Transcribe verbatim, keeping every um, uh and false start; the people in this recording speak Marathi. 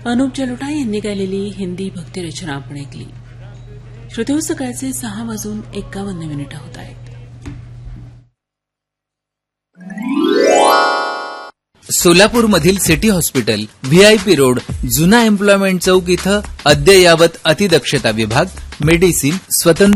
अनुप जलोटा यांनी गायलेली हिंदी भक्तिरचना आपण ऐकली. श्रोते, सकाळचे सहा वाजून एक्कावन्न मिनिटं होत आहेत. सोलापूरमधील सिटी हॉस्पिटल, व्हीआयपी रोड, जुना एम्प्लॉयमेंट चौक इथं अद्ययावत अतिदक्षता विभाग, मेडिसिन, स्वतंत्र